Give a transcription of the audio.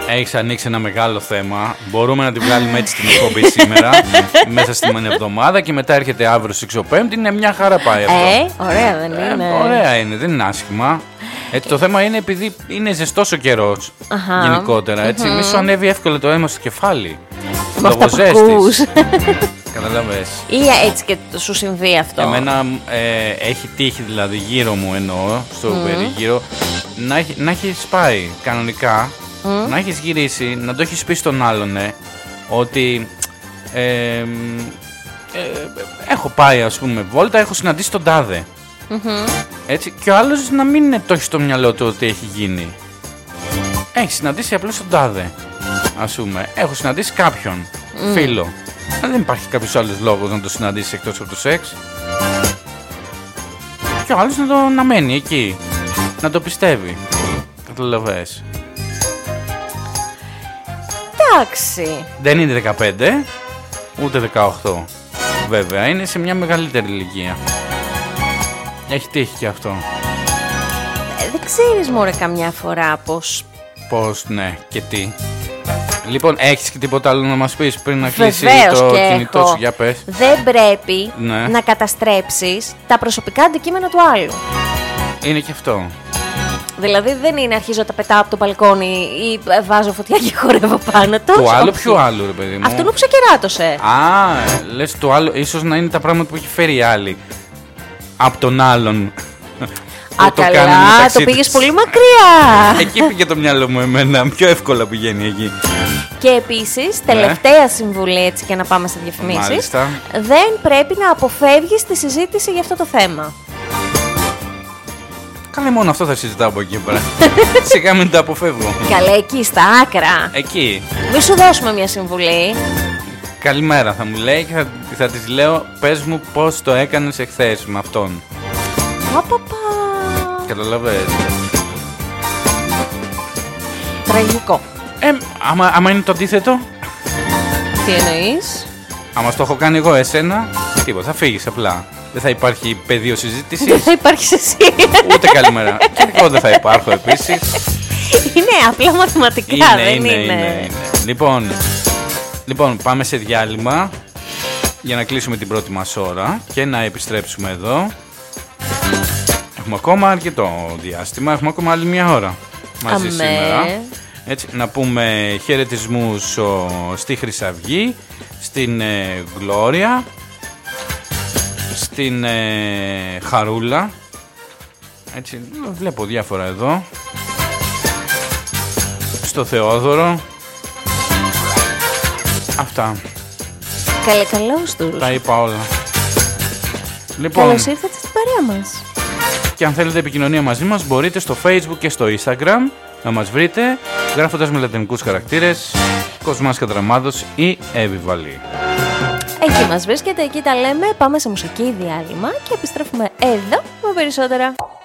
Έχεις ανοίξει ένα μεγάλο θέμα. Μπορούμε να τη βγάλουμε έτσι την εκπομπή σήμερα, μέσα στην εβδομάδα, και μετά έρχεται αύριο στις 6 είναι μια χαρά πάει αυτό. Ωραία δεν είναι? Ωραία είναι, δεν είναι άσχημα. Το θέμα είναι επειδή είναι ζεστός ο καιρός γενικότερα. Έτσι, μη σου ανέβει εύκολα το αίμα στο κεφάλι. Με αυτά που ακούς. Καταλαβες. Ή έτσι και σου συμβεί αυτό? Εμένα έχει τύχει, δηλαδή γύρω μου εννοώ, στο περίγυρο, να έχει πάει κανονικά, να έχεις γυρίσει, να το έχεις πει στον άλλον ότι έχω πάει, ας πούμε, βόλτα, έχω συναντήσει τον τάδε. Έτσι, και ο άλλος να μην το έχει στο μυαλό του ότι έχει γίνει. Έχει συναντήσει απλώς τον τάδε. Ας πούμε, έχω συναντήσει κάποιον φίλο. Δεν υπάρχει κάποιος άλλος λόγος να το συναντήσει εκτός από το σεξ. Και ο άλλος να μένει εκεί, να το πιστεύει. Καταλαβες. Εντάξει. Δεν είναι 15, ούτε 18. Βέβαια, είναι σε μια μεγαλύτερη ηλικία. Έχει τύχει και αυτό. Δεν ξέρεις μωρέ καμιά φορά πως... Πώς, ναι, και τι. Λοιπόν, έχεις και τίποτα άλλο να μας πεις πριν να κλείσει Βεβαίως το και κινητό έχω. σου? Για πες. Δεν πρέπει Ναι. να καταστρέψεις τα προσωπικά αντικείμενα του άλλου. Είναι και αυτό. Δηλαδή δεν είναι αρχίζω τα πετάω από το μπαλκόνι ή βάζω φωτιά και χορεύω πάνω του. Το άλλο, ποιο άλλο, ρε παιδί μου? Αυτό που ξεκεράτωσε. Α, λες το άλλο, ίσως να είναι τα πράγματα που έχει φέρει η άλλη από τον άλλον. Α, καλά, το πήγες πολύ μακριά. Εκεί πήγε το μυαλό μου εμένα, πιο εύκολα πηγαίνει εκεί. Και επίσης, τελευταία συμβουλή, έτσι και να πάμε σε διαφημίσεις. Μάλιστα. Δεν πρέπει να αποφεύγεις τη συζήτηση για αυτό το θέμα. Καλά, μόνο αυτό θα συζητάω από εκεί πέρα. Σιγά μην το αποφεύγω. Καλά, εκεί στα άκρα. Εκεί. Μη σου δώσουμε μια συμβουλή. Καλημέρα θα μου λέει και θα της λέω, πες μου πώς το έκανες εχθές με αυτόν. Παπαπα. Καταλαβες. Τραγικό. Άμα είναι το αντίθετο, Τι εννοείς? άμα στο έχω κάνει εγώ εσένα, τίποτα, θα φύγεις απλά. Δεν θα υπάρχει πεδίο συζήτησης. Δεν θα υπάρχεις εσύ. Ούτε καλημέρα. Και εγώ δεν θα υπάρχω επίσης. Είναι απλά μαθηματικά, δεν είναι. Λοιπόν, πάμε σε διάλειμμα για να κλείσουμε την πρώτη μας ώρα και να επιστρέψουμε εδώ. Έχουμε ακόμα αρκετό διάστημα, έχουμε ακόμα άλλη μια ώρα μαζί σήμερα. Έτσι, να πούμε χαιρετισμούς στη Χρυσαυγή, στην Γλώρια, στην Χαρούλα. Έτσι, βλέπω διάφορα εδώ. Στο Θεόδωρο. Αυτά. Καλώς τους. Τα είπα όλα. Λοιπόν, Καλώς ήρθατε στην παρέα μας. και αν θέλετε επικοινωνία μαζί μας, μπορείτε στο Facebook και στο Instagram να μας βρείτε γράφοντας με λατινικούς χαρακτήρες Κοσμάς Κατραμάδος ή Εύη Βαλή. Εκεί μας βρίσκεται, εκεί τα λέμε. Πάμε σε μουσική διάλειμμα και επιστρέφουμε εδώ με περισσότερα.